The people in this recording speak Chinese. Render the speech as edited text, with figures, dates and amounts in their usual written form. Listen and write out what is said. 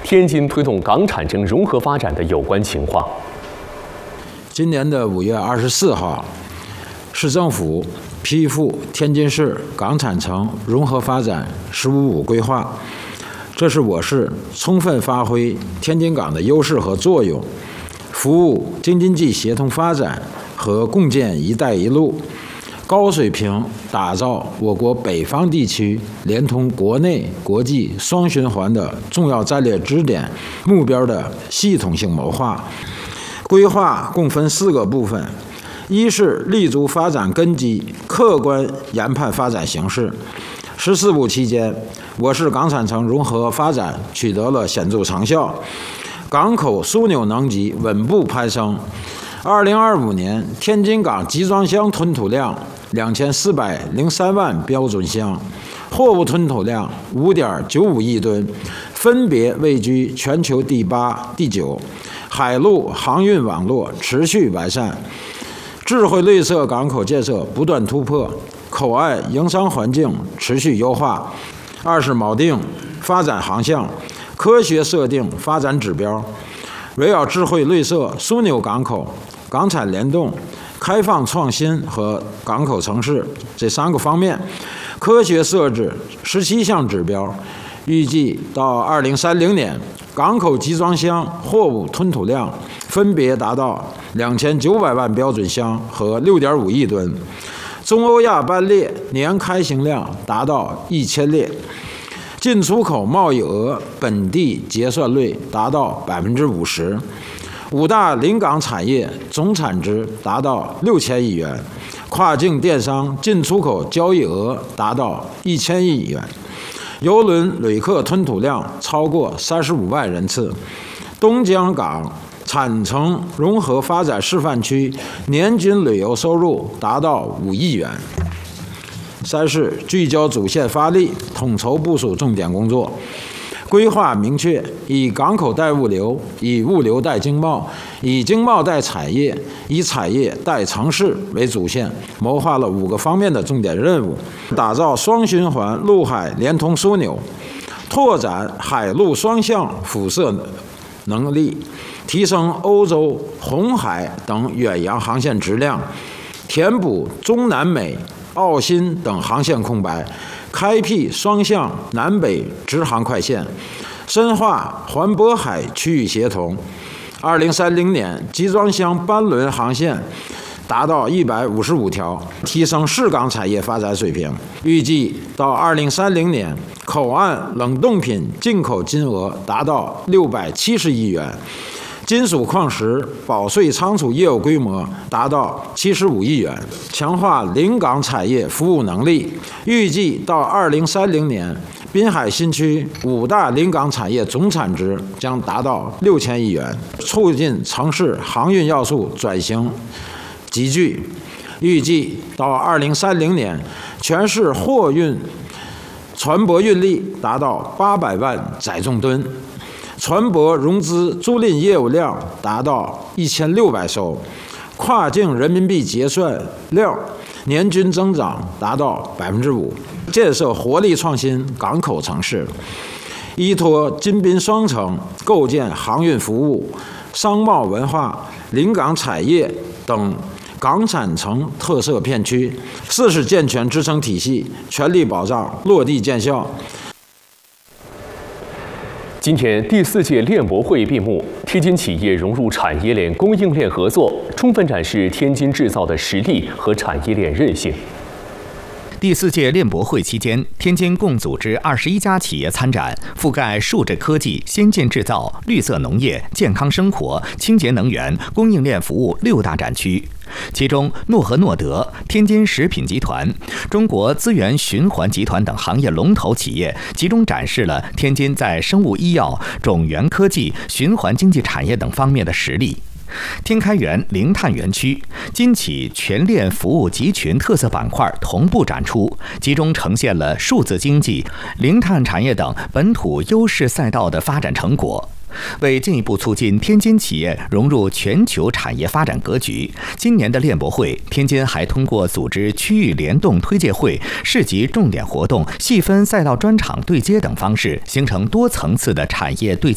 天津推动港产城融合发展的有关情况。 今年的5月24号，市政府批复天津市港产城融合发展“十五五”规划，这是我市充分发挥天津港的优势和作用，服务京津冀协同发展和共建“一带一路”，高水平打造我国北方地区连通国内国际双循环的重要战略支点目标的系统性谋划。规划共分4个部分：一是立足发展根基，客观研判发展形势。14步期间，我市港产城融合发展取得了显著成效，港口枢纽能级稳步攀升。2025年，天津港集装箱吞吐量2403万标准箱，货物吞吐量5.95亿吨，分别位居全球第8、第9。海陆航运网络持续完善，智慧绿色港口建设不断突破，口岸营商环境持续优化。2是锚定发展航向，科学设定发展指标，围绕智慧绿色、枢纽港口、港产联动、开放创新和港口城市这3个方面，科学设置17项指标，预计到2030年，港口集装箱货物吞吐量分别达到2900万标准箱和6.5亿吨，中欧亚班列年开行量达到1000列，进出口贸易额本地结算率达到50%， 5大临港产业总产值达到6000亿元，跨境电商进出口交易额达到1000亿元，邮轮旅客吞吐量超过35万人次，东江港产城融合发展示范区年均旅游收入达到5亿元。3是聚焦主线发力，统筹部署重点工作，规划明确，以港口带物流，以物流带经贸，以经贸带产业，以产业带城市为主线，谋划了5个方面的重点任务，打造双循环陆海连通枢纽，拓展海陆双向辐射能力，提升欧洲、红海等远洋航线质量，填补中南美、澳新等航线空白，开辟双向南北直航快线，深化环渤海区域协同。2030年，集装箱班轮航线达到155条，提升市港产业发展水平。预计到2030年，口岸冷冻品进口金额达到670亿元，金属矿石保税仓储业务规模达到75亿元，强化临港产业服务能力。预计到2030年，滨海新区5大临港产业总产值将达到6000亿元，促进城市航运要素转型集聚。预计到2030年，全市货运船舶运力达到800万载重吨，船舶融资租赁业务量达到1600艘，跨境人民币结算量年均增长达到5%，建设活力创新港口城市，依托金滨双城，构建航运服务、商贸文化、临港产业等港产城特色片区。4是健全支撑体系，全力保障落地见效。 今天第4届链博会闭幕，天津企业融入产业链、供应链合作，充分展示天津制造的实力和产业链韧性。 第4届链博会期间，天津共组织21家企业参展，覆盖数字科技、先进制造、绿色农业、健康生活、清洁能源、供应链服务6大展区。其中，诺和诺德、天津食品集团、中国资源循环集团等行业龙头企业集中展示了天津在生物医药、种源科技、循环经济产业等方面的实力。天开源零碳园区、金企全链服务集群特色板块同步展出，集中呈现了数字经济、零碳产业等本土优势赛道的发展成果。为进一步促进天津企业融入全球产业发展格局，今年的链博会，天津还通过组织区域联动推介会、市级重点活动、细分赛道专场对接等方式，形成多层次的产业对